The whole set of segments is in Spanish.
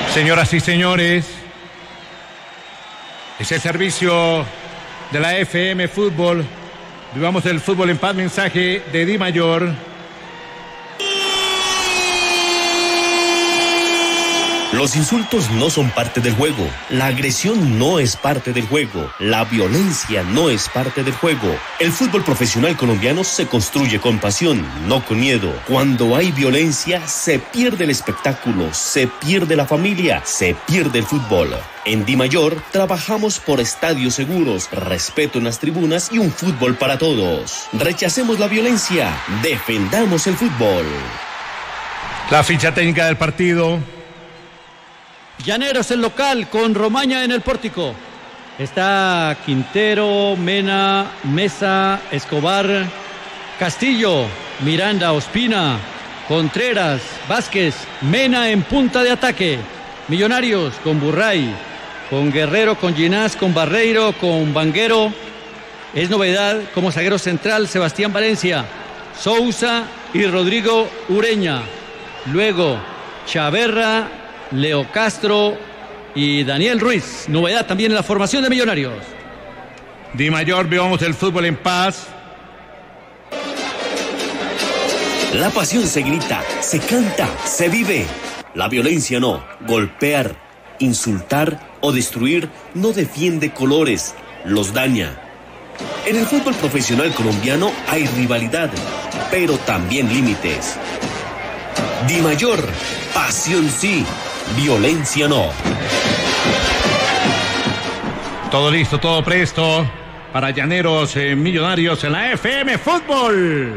Señoras y señores, es el servicio de la FM Fútbol. Vivamos el fútbol en paz, mensaje de Di Mayor. Los insultos no son parte del juego, la agresión no es parte del juego, la violencia no es parte del juego. El fútbol profesional colombiano se construye con pasión, no con miedo. Cuando hay violencia, se pierde el espectáculo, se pierde la familia, se pierde el fútbol. En Di Mayor trabajamos por estadios seguros, respeto en las tribunas y un fútbol para todos. Rechacemos la violencia, defendamos el fútbol. La ficha técnica del partido. Llaneros el local con Romaña en el pórtico. Está Quintero, Mena, Mesa, Escobar, Castillo, Miranda, Ospina, Contreras, Vázquez, Mena en punta de ataque. Millonarios con Burray, con Guerrero, con Ginás, con Barreiro, con Vanguero. Es novedad como zaguero central Sebastián Valencia, Sousa y Rodrigo Ureña. Luego Chaverra, Leo Castro y Daniel Ruiz. Novedad también en la formación de Millonarios. Di Mayor, vivamos el fútbol en paz. La pasión se grita, se canta, se vive. La violencia no. Golpear, insultar o destruir no defiende colores, los daña. En el fútbol profesional colombiano hay rivalidad, pero también límites. Di Mayor, pasión sí, violencia no. Todo listo, todo presto para Llaneros Millonarios en la FM Fútbol.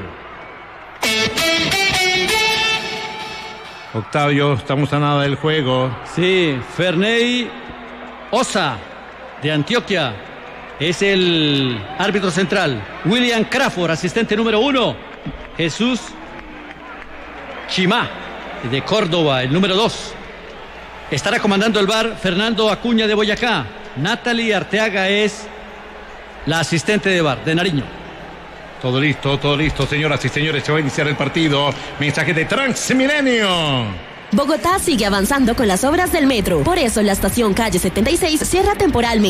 Octavio, estamos a nada del juego. Sí, Ferney Osa de Antioquia es el árbitro central. William Crawford, asistente número 1. Jesús Chimá de Córdoba, el número 2. Estará comandando el VAR Fernando Acuña de Boyacá. Natalie Arteaga es la asistente de VAR de Nariño. Todo listo, señoras y señores, se va a iniciar el partido. Mensaje de Transmilenio. Bogotá sigue avanzando con las obras del metro. Por eso la estación Calle 76 cierra temporalmente